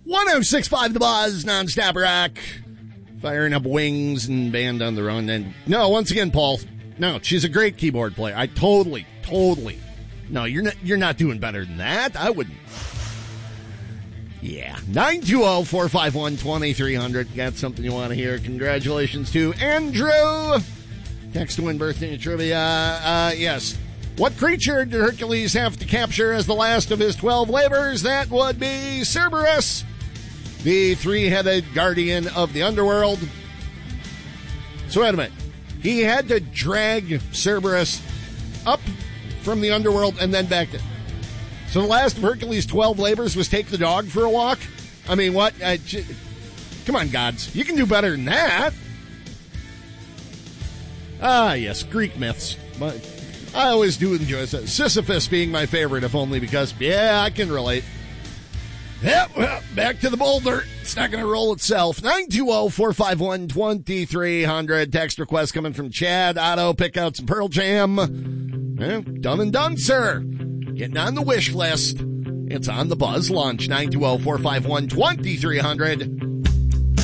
106.5 The Buzz, non-stop rock. Firing up Wings and Band on the Run. And no, once again, Paul, no, she's a great keyboard player. I totally. No, you're not doing better than that. I wouldn't. Yeah. 920-451-2300. Got something you want to hear. Congratulations to Andrew. Text to win birthday trivia. Yes. What creature did Hercules have to capture as the last of his 12 labors? That would be Cerberus, the three-headed guardian of the underworld. So wait a minute. He had to drag Cerberus up from the underworld and then back to... So the last of Hercules' 12 labors was take the dog for a walk? I mean, what? Come on, gods. You can do better than that. Ah, yes, Greek myths. But I always do enjoy Sisyphus being my favorite, if only because, yeah, I can relate. Yep, well, back to the boulder. It's not going to roll itself. 920-451-2300. Text request coming from Chad Otto. Pick out some Pearl Jam. Yeah, done and done, sir. Getting on the wish list. It's on the Buzz Lunch. 920-451-2300.